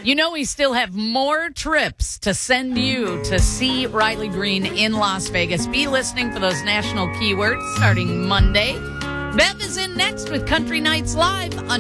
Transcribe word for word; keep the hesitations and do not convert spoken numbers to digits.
You know, we still have more trips to send you to see Riley Green in Las Vegas. Be listening for those national keywords starting Monday. Bev is in next with Country Nights Live on